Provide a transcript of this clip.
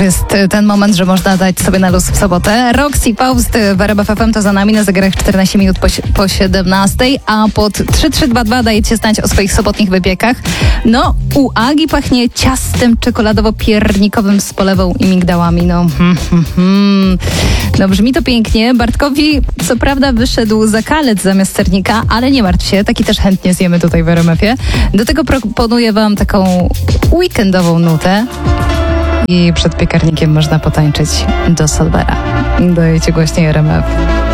Jest ten moment, że można dać sobie na luz w sobotę. Roxy Faust w RMF FM to za nami na zegarach 14 minut po 17, a pod 3322 dajecie znać o swoich sobotnich wypiekach. No, u Agi pachnie ciastem czekoladowo-piernikowym z polewą i migdałami. No, brzmi to pięknie. Bartkowi co prawda wyszedł zakalec zamiast sernika, ale nie martw się, taki też chętnie zjemy tutaj w RMF-ie. Do tego proponuję wam taką weekendową nutę. I przed piekarnikiem można potańczyć do Solvera. Dajecie głośniej RMF.